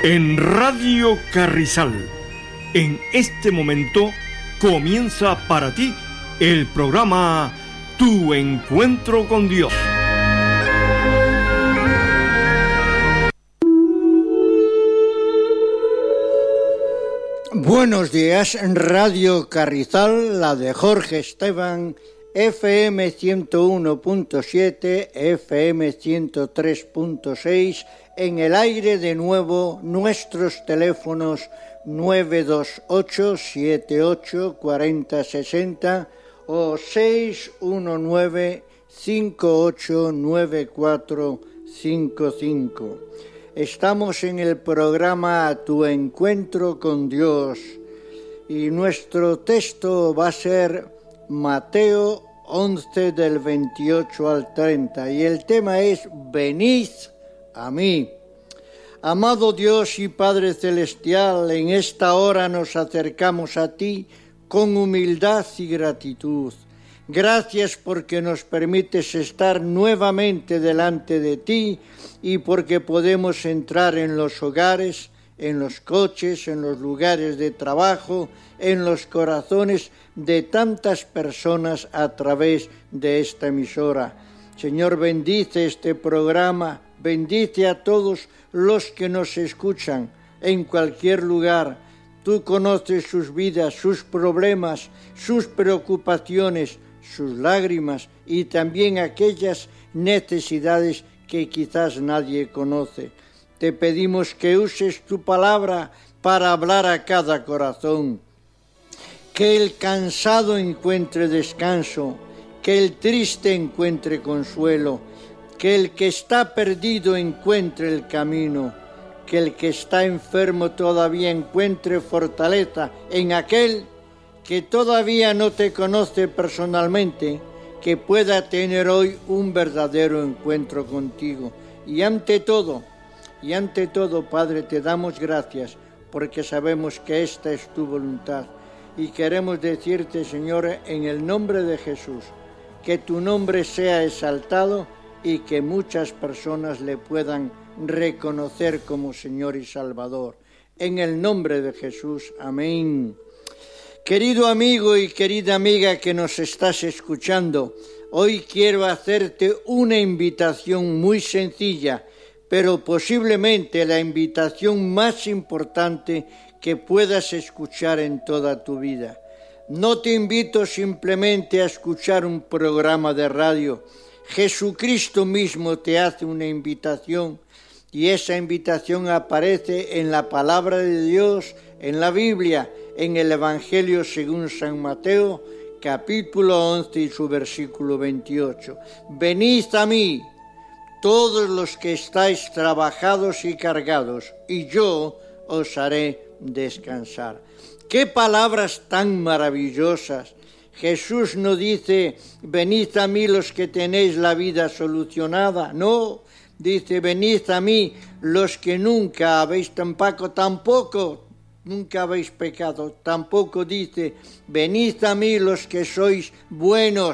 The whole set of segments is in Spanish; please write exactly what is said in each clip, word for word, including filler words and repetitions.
En Radio Carrizal, en este momento comienza para ti el programa Tu Encuentro con Dios. Buenos días, Radio Carrizal, la de Jorge Esteban, F M ciento uno punto siete, F M ciento tres punto seis, en el aire de nuevo nuestros teléfonos nueve dos ocho, siete ocho, cuatro cero seis cero o seis uno nueve, cinco ocho nueve cuatro cinco cinco. Estamos en el programa Tu Encuentro con Dios y nuestro texto va a ser Mateo once del veintiocho al treinta y el tema es Venid a mí. Amado Dios y Padre Celestial, en esta hora nos acercamos a ti con humildad y gratitud. Gracias porque nos permites estar nuevamente delante de ti y porque podemos entrar en los hogares, en los coches, en los lugares de trabajo, en los corazones de tantas personas a través de esta emisora. Señor, bendice este programa, bendice a todos los que nos escuchan en cualquier lugar. Tú conoces sus vidas, sus problemas, sus preocupaciones, sus lágrimas y también aquellas necesidades que quizás nadie conoce. Te pedimos que uses tu palabra para hablar a cada corazón. Que el cansado encuentre descanso, que el triste encuentre consuelo, que el que está perdido encuentre el camino, que el que está enfermo todavía encuentre fortaleza en aquel que todavía no te conoce personalmente, que pueda tener hoy un verdadero encuentro contigo. Y ante todo, y ante todo, Padre, te damos gracias porque sabemos que esta es tu voluntad. Y queremos decirte, Señor, en el nombre de Jesús, que tu nombre sea exaltado y que muchas personas le puedan reconocer como Señor y Salvador. En el nombre de Jesús, amén. Querido amigo y querida amiga que nos estás escuchando, hoy quiero hacerte una invitación muy sencilla, pero posiblemente la invitación más importante que puedas escuchar en toda tu vida. No te invito simplemente a escuchar un programa de radio. Jesucristo mismo te hace una invitación y esa invitación aparece en la palabra de Dios, en la Biblia, en el Evangelio según San Mateo, capítulo once y su versículo veintiocho. Venid a mí, todos los que estáis trabajados y cargados, y yo os haré descansar. ¡Qué palabras tan maravillosas! Jesús no dice, venid a mí los que tenéis la vida solucionada, no, dice, venid a mí los que nunca habéis tampoco, tampoco, nunca habéis pecado, tampoco dice, venid a mí los que sois buenos,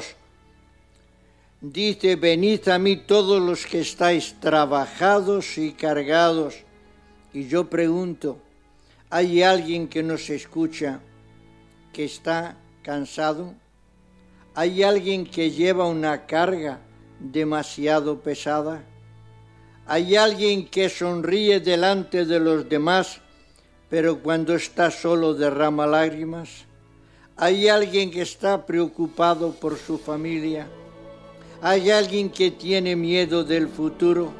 dice, venid a mí todos los que estáis trabajados y cargados. Y yo pregunto, ¿hay alguien que nos escucha que está cansado? ¿Hay alguien que lleva una carga demasiado pesada? ¿Hay alguien que sonríe delante de los demás, pero cuando está solo derrama lágrimas? ¿Hay alguien que está preocupado por su familia? ¿Hay alguien que tiene miedo del futuro?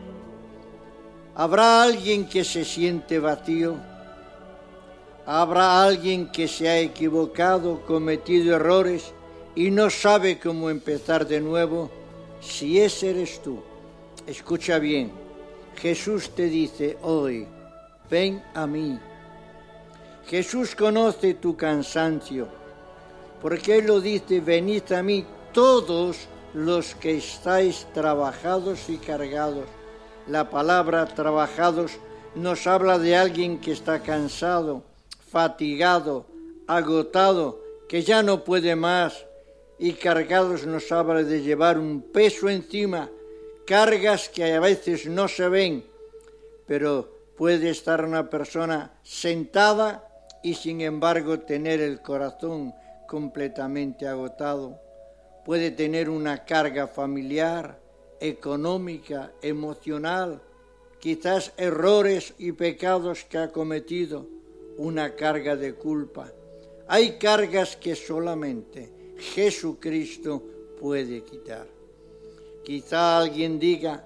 ¿Habrá alguien que se siente vacío? ¿Habrá alguien que se ha equivocado, cometido errores y no sabe cómo empezar de nuevo? Si ese eres tú, escucha bien, Jesús te dice hoy, ven a mí. Jesús conoce tu cansancio, porque Él lo dice, venid a mí todos los que estáis trabajados y cargados. La palabra trabajados nos habla de alguien que está cansado, fatigado, agotado, que ya no puede más, y cargados nos habla de llevar un peso encima, cargas que a veces no se ven, pero puede estar una persona sentada y sin embargo tener el corazón completamente agotado. Puede tener una carga familiar, económica, emocional, quizás errores y pecados que ha cometido, una carga de culpa. Hay cargas que solamente Jesucristo puede quitar. Quizá alguien diga: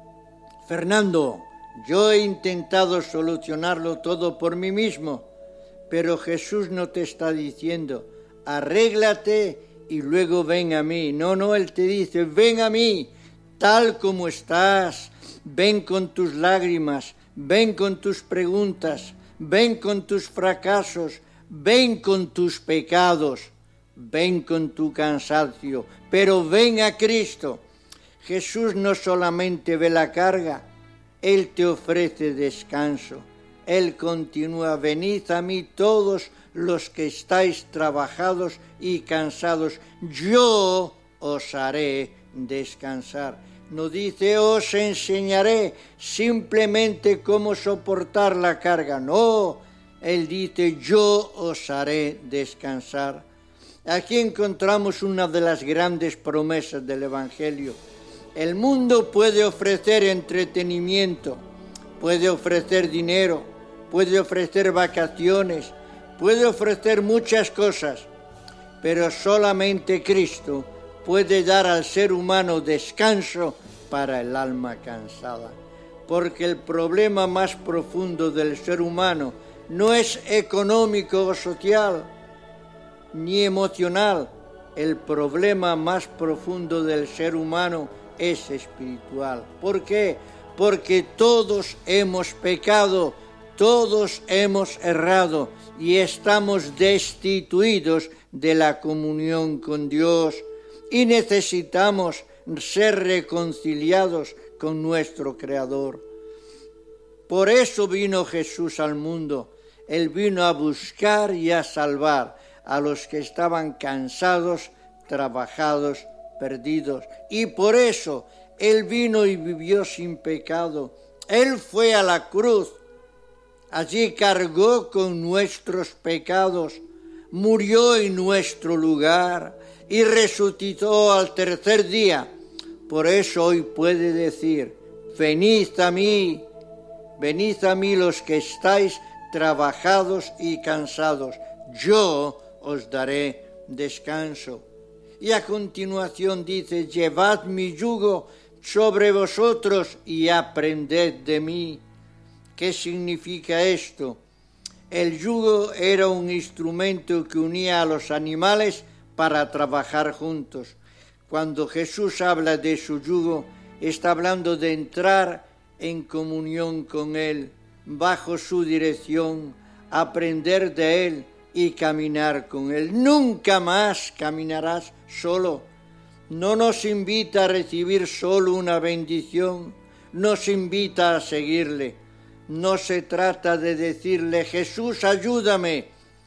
Fernando, yo he intentado solucionarlo todo por mí mismo, pero Jesús no te está diciendo: arréglate y luego ven a mí. No, no, Él te dice: ven a mí, tal como estás, ven con tus lágrimas, ven con tus preguntas, ven con tus fracasos, ven con tus pecados, ven con tu cansancio, pero ven a Cristo. Jesús no solamente ve la carga, Él te ofrece descanso. Él continúa: venid a mí todos los que estáis trabajados y cansados, yo os haré descansar. No dice: os enseñaré simplemente cómo soportar la carga. No, Él dice: yo os haré descansar. Aquí encontramos una de las grandes promesas del Evangelio. El mundo puede ofrecer entretenimiento, puede ofrecer dinero, puede ofrecer vacaciones, puede ofrecer muchas cosas, pero solamente Cristo puede dar al ser humano descanso para el alma cansada. Porque el problema más profundo del ser humano no es económico o social, ni emocional. El problema más profundo del ser humano es espiritual. ¿Por qué? Porque todos hemos pecado, todos hemos errado y estamos destituidos de la comunión con Dios y necesitamos ser reconciliados con nuestro Creador. Por eso vino Jesús al mundo. Él vino a buscar y a salvar a los que estaban cansados, trabajados, perdidos. Y por eso Él vino y vivió sin pecado. Él fue a la cruz. Allí cargó con nuestros pecados, murió en nuestro lugar y resucitó al tercer día. Por eso hoy puede decir: venid a mí, venid a mí los que estáis trabajados y cansados, yo os daré descanso. Y a continuación dice: llevad mi yugo sobre vosotros y aprended de mí. ¿Qué significa esto? El yugo era un instrumento que unía a los animales para trabajar juntos. Cuando Jesús habla de su yugo, está hablando de entrar en comunión con Él, bajo su dirección, aprender de Él y caminar con Él. Nunca más caminarás solo. No nos invita a recibir solo una bendición, nos invita a seguirle. No se trata de decirle: Jesús, ayúdame,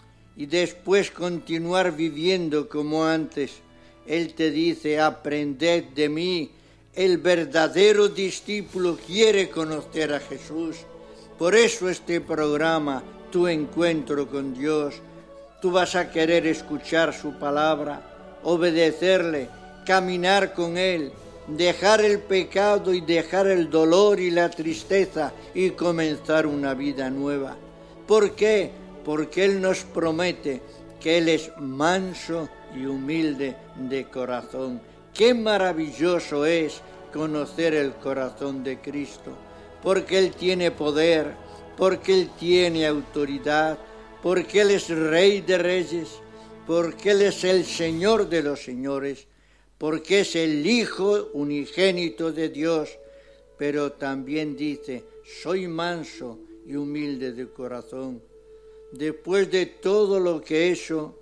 y después continuar viviendo como antes. Él te dice: aprended de mí. El verdadero discípulo quiere conocer a Jesús. Por eso este programa, Tu Encuentro con Dios, tú vas a querer escuchar su palabra, obedecerle, caminar con Él, dejar el pecado y dejar el dolor y la tristeza y comenzar una vida nueva. ¿Por qué? Porque Él nos promete que Él es manso y humilde de corazón. Qué maravilloso es conocer el corazón de Cristo, porque Él tiene poder, porque Él tiene autoridad, porque Él es Rey de Reyes, porque Él es el Señor de los señores, porque es el Hijo unigénito de Dios, pero también dice: soy manso y humilde de corazón. Después de todo lo que he hecho,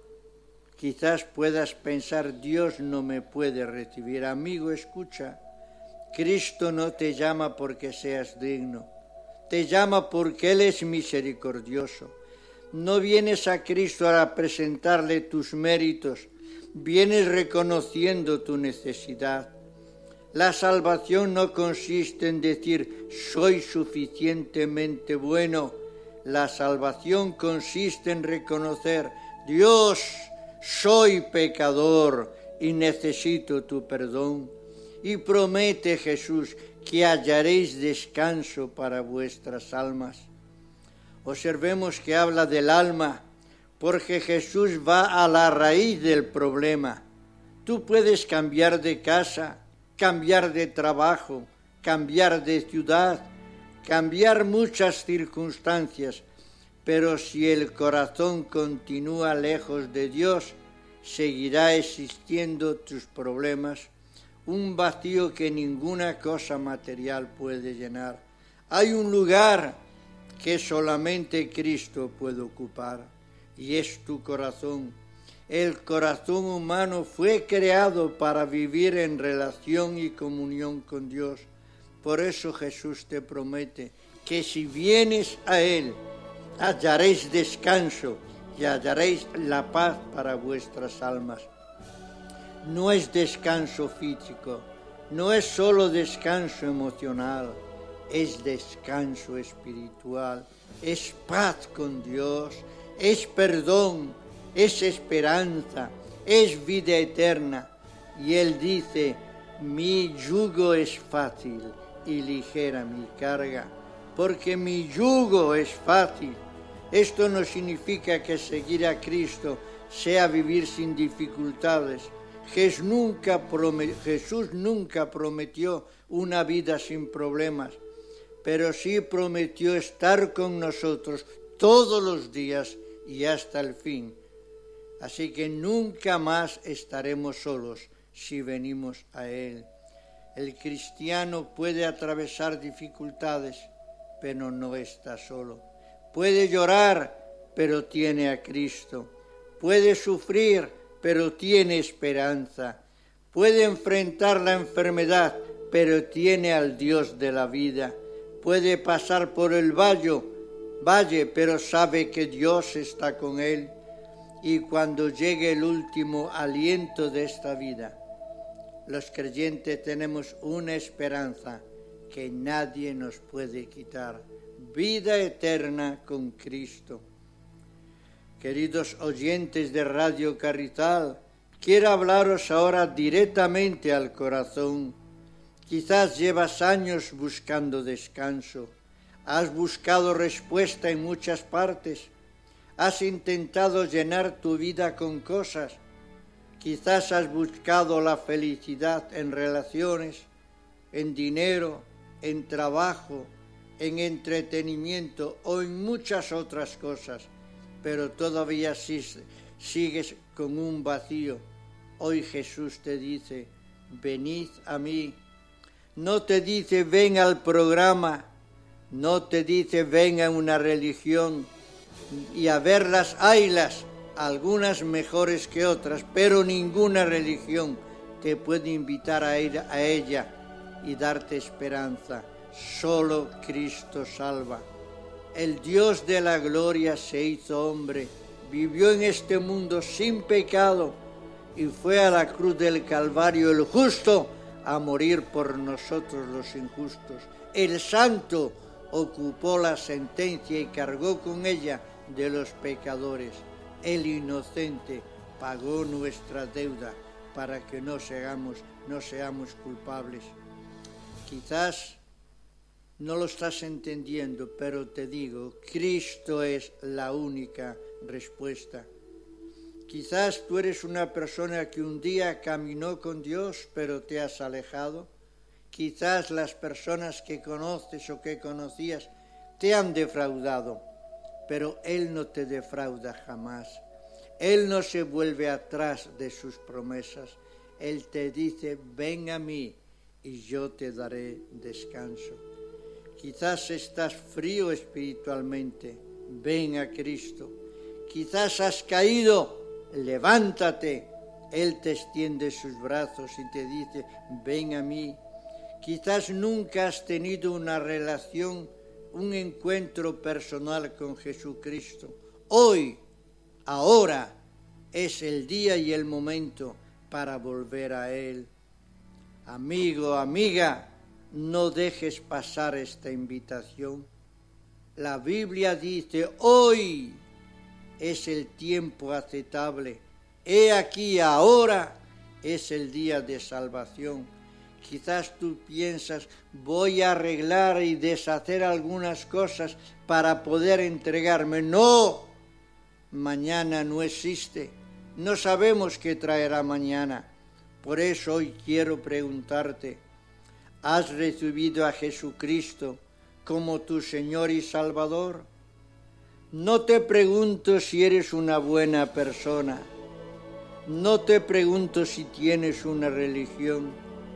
quizás puedas pensar: Dios no me puede recibir. Amigo, escucha, Cristo no te llama porque seas digno, te llama porque Él es misericordioso. No vienes a Cristo a presentarle tus méritos, vienes reconociendo tu necesidad. La salvación no consiste en decir soy suficientemente bueno. La salvación consiste en reconocer Dios, soy pecador y necesito tu perdón. Y promete Jesús que hallaréis descanso para vuestras almas. Observemos que habla del alma, porque Jesús va a la raíz del problema. Tú puedes cambiar de casa, cambiar de trabajo, cambiar de ciudad, cambiar muchas circunstancias, pero si el corazón continúa lejos de Dios, seguirá existiendo tus problemas, un vacío que ninguna cosa material puede llenar. Hay un lugar que solamente Cristo puede ocupar, y es tu corazón. El corazón humano fue creado para vivir en relación y comunión con Dios. Por eso Jesús te promete que si vienes a Él, hallaréis descanso y hallaréis la paz para vuestras almas. No es descanso físico, no es solo descanso emocional, es descanso espiritual, es paz con Dios, es perdón, es esperanza, es vida eterna. Y Él dice, mi yugo es fácil y ligera mi carga, porque mi yugo es fácil. Esto no significa que seguir a Cristo sea vivir sin dificultades. Jesús nunca, promet- Jesús nunca prometió una vida sin problemas, pero sí prometió estar con nosotros todos los días y hasta el fin. Así que nunca más estaremos solos si venimos a Él. El cristiano puede atravesar dificultades, pero no está solo. Puede llorar, pero tiene a Cristo. Puede sufrir, pero tiene esperanza. Puede enfrentar la enfermedad, pero tiene al Dios de la vida. Puede pasar por el valle, valle, pero sabe que Dios está con él. Y cuando llegue el último aliento de esta vida, los creyentes tenemos una esperanza que nadie nos puede quitar: vida eterna con Cristo. Queridos oyentes de Radio Carrizal, quiero hablaros ahora directamente al corazón. Quizás llevas años buscando descanso, has buscado respuesta en muchas partes, has intentado llenar tu vida con cosas, quizás has buscado la felicidad en relaciones, en dinero, en trabajo, en entretenimiento o en muchas otras cosas, pero todavía sigues con un vacío. Hoy Jesús te dice, venid a mí. No te dice ven al programa, no te dice ven a una religión, y a verlas haylas, algunas mejores que otras, pero ninguna religión te puede invitar a ir a ella y darte esperanza. Solo Cristo salva. El Dios de la gloria se hizo hombre, vivió en este mundo sin pecado y fue a la cruz del Calvario el justo a morir por nosotros los injustos. El santo ocupó la sentencia y cargó con ella de los pecadores. El inocente pagó nuestra deuda para que no seamos, no seamos culpables. Quizás no lo estás entendiendo, pero te digo, Cristo es la única respuesta. Quizás tú eres una persona que un día caminó con Dios, pero te has alejado. Quizás las personas que conoces o que conocías te han defraudado, pero Él no te defrauda jamás. Él no se vuelve atrás de sus promesas. Él te dice, ven a mí y yo te daré descanso. Quizás estás frío espiritualmente, ven a Cristo. Quizás has caído, levántate. Él te extiende sus brazos y te dice, ven a mí. Quizás nunca has tenido una relación, un encuentro personal con Jesucristo. Hoy, ahora, es el día y el momento para volver a Él. Amigo, amiga, no dejes pasar esta invitación. La Biblia dice, hoy es el tiempo aceptable. He aquí, ahora es el día de salvación. Quizás tú piensas, voy a arreglar y deshacer algunas cosas para poder entregarme. No, mañana no existe. No sabemos qué traerá mañana. Por eso hoy quiero preguntarte, ¿has recibido a Jesucristo como tu Señor y Salvador? No te pregunto si eres una buena persona. No te pregunto si tienes una religión.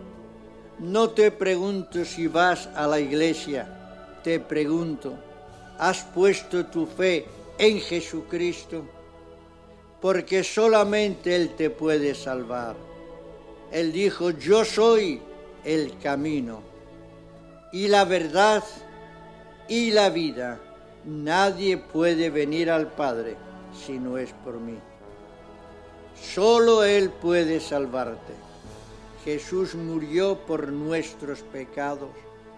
No te pregunto si vas a la iglesia. Te pregunto, ¿has puesto tu fe en Jesucristo? Porque solamente Él te puede salvar. Él dijo, yo soy el camino y la verdad y la vida. Nadie puede venir al Padre si no es por mí. Solo Él puede salvarte. Jesús murió por nuestros pecados.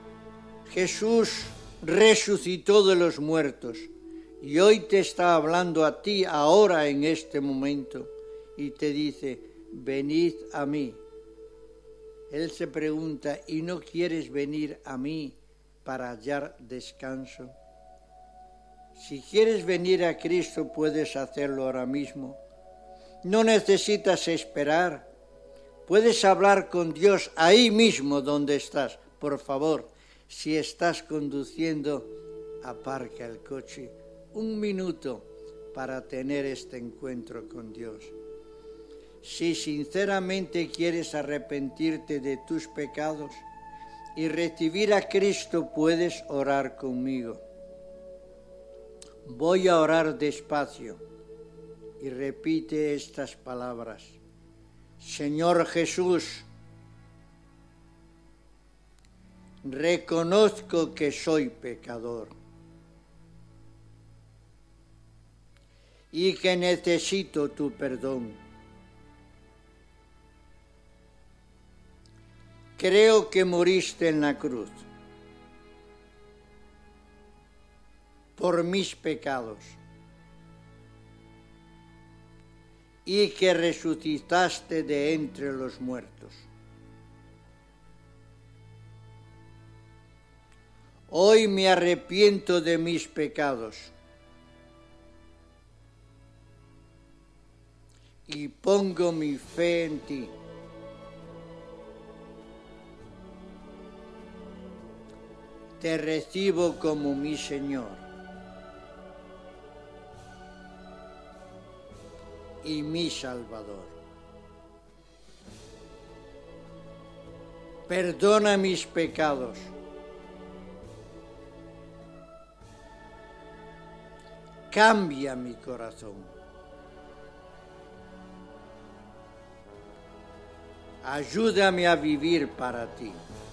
Jesús resucitó de los muertos y hoy te está hablando a ti ahora en este momento y te dice, venid a mí. Él se pregunta, ¿y no quieres venir a mí para hallar descanso? Si quieres venir a Cristo, puedes hacerlo ahora mismo. No necesitas esperar. Puedes hablar con Dios ahí mismo donde estás. Por favor, si estás conduciendo, aparca el coche un minuto para tener este encuentro con Dios. Si sinceramente quieres arrepentirte de tus pecados y recibir a Cristo, puedes orar conmigo. Voy a orar despacio y repite estas palabras. Señor Jesús, reconozco que soy pecador y que necesito tu perdón. Creo que moriste en la cruz por mis pecados y que resucitaste de entre los muertos. Hoy me arrepiento de mis pecados y pongo mi fe en ti. Te recibo como mi Señor y mi Salvador. Perdona mis pecados. Cambia mi corazón. Ayúdame a vivir para ti.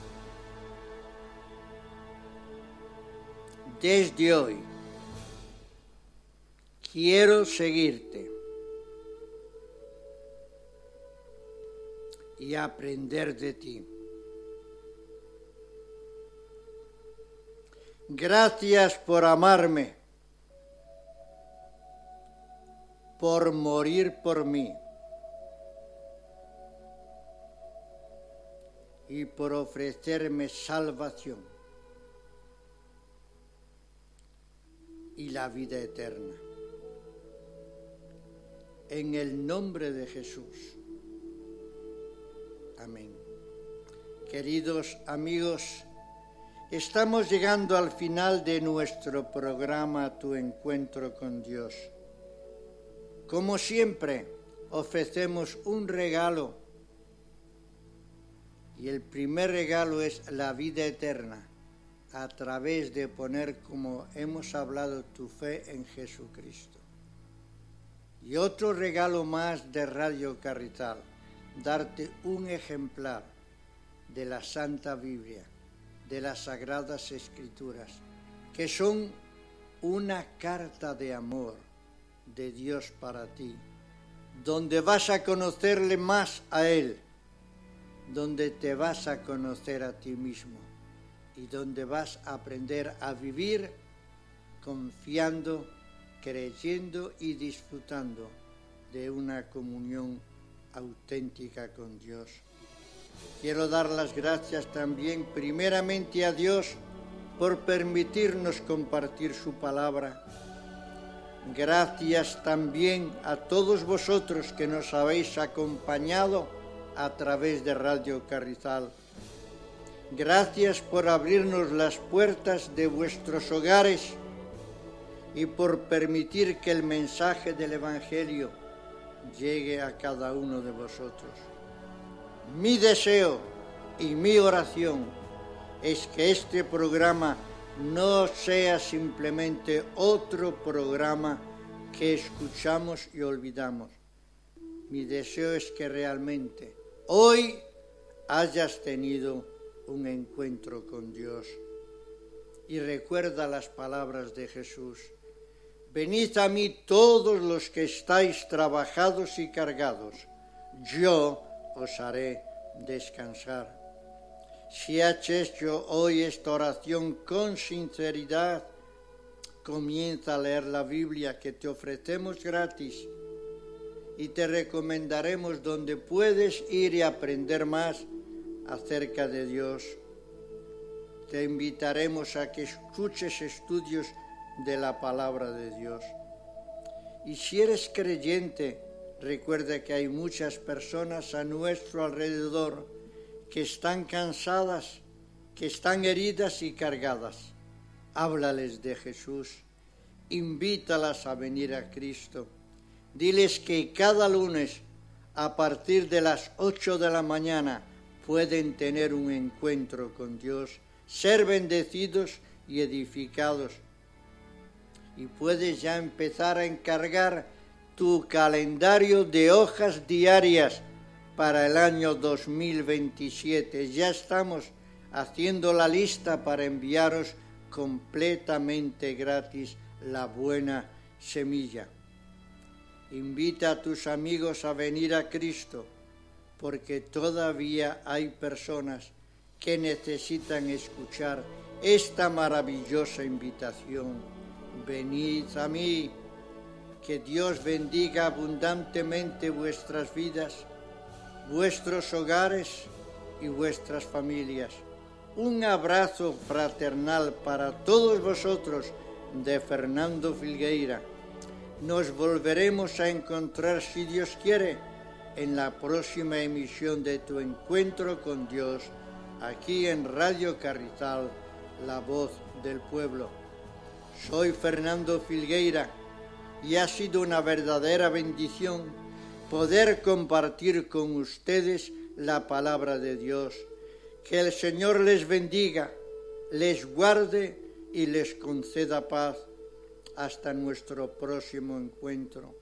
Desde hoy quiero seguirte y aprender de ti. Gracias por amarme, por morir por mí y por ofrecerme salvación y la vida eterna. En el nombre de Jesús. Amén. Queridos amigos, estamos llegando al final de nuestro programa Tu Encuentro con Dios. Como siempre, ofrecemos un regalo y el primer regalo es la vida eterna a través de poner, como hemos hablado, tu fe en Jesucristo. Y otro regalo más de Radio Carrizal, darte un ejemplar de la Santa Biblia, de las Sagradas Escrituras, que son una carta de amor de Dios para ti, donde vas a conocerle más a Él donde te vas a conocer a ti mismo y donde vas a aprender a vivir confiando, creyendo y disfrutando de una comunión auténtica con Dios. Quiero dar las gracias también primeramente a Dios por permitirnos compartir su palabra. Gracias también a todos vosotros que nos habéis acompañado a través de Radio Carrizal. Gracias por abrirnos las puertas de vuestros hogares y por permitir que el mensaje del Evangelio llegue a cada uno de vosotros. Mi deseo y mi oración es que este programa no sea simplemente otro programa que escuchamos y olvidamos. Mi deseo es que realmente hoy hayas tenido un encuentro con Dios. Y recuerda las palabras de Jesús: venid a mí todos los que estáis trabajados y cargados, yo os haré descansar. Si has hecho hoy esta oración con sinceridad, comienza a leer la Biblia que te ofrecemos gratis y te recomendaremos donde puedes ir y aprender más acerca de Dios. Te invitaremos a que escuches estudios de la palabra de Dios. Y si eres creyente, recuerda que hay muchas personas a nuestro alrededor que están cansadas, que están heridas y cargadas. Háblales de Jesús, invítalas a venir a Cristo. Diles que cada lunes, a partir de las ocho de la mañana, pueden tener un encuentro con Dios, ser bendecidos y edificados. Y puedes ya empezar a encargar tu calendario de hojas diarias para el año dos mil veintisiete. Ya estamos haciendo la lista para enviaros completamente gratis la buena semilla. Invita a tus amigos a venir a Cristo, porque todavía hay personas que necesitan escuchar esta maravillosa invitación. Venid a mí. Que Dios bendiga abundantemente vuestras vidas, vuestros hogares y vuestras familias. Un abrazo fraternal para todos vosotros de Fernando Filgueira. Nos volveremos a encontrar, si Dios quiere, en la próxima emisión de Tu Encuentro con Dios, aquí en Radio Carrizal, la voz del pueblo. Soy Fernando Filgueira y ha sido una verdadera bendición poder compartir con ustedes la palabra de Dios. Que el Señor les bendiga, les guarde y les conceda paz. Hasta nuestro próximo encuentro.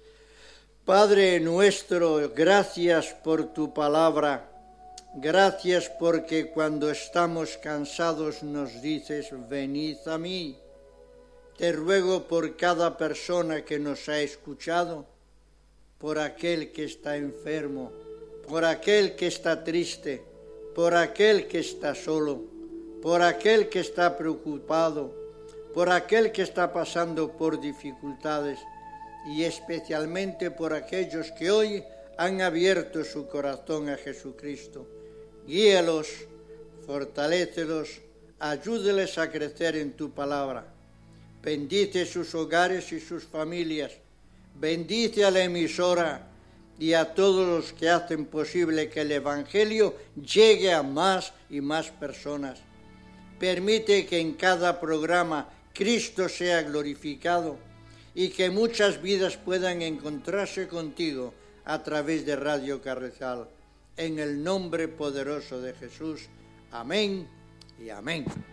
Padre nuestro, gracias por tu palabra. Gracias porque cuando estamos cansados nos dices: venid a mí. Te ruego por cada persona que nos ha escuchado, por aquel que está enfermo, por aquel que está triste, por aquel que está solo, por aquel que está preocupado, por aquel que está pasando por dificultades y especialmente por aquellos que hoy han abierto su corazón a Jesucristo. Guíalos, fortalécelos, ayúdeles a crecer en tu palabra. Bendice sus hogares y sus familias. Bendice a la emisora y a todos los que hacen posible que el Evangelio llegue a más y más personas. Permite que en cada programa Cristo sea glorificado y que muchas vidas puedan encontrarse contigo a través de Radio Carrizal. En el nombre poderoso de Jesús. Amén y amén.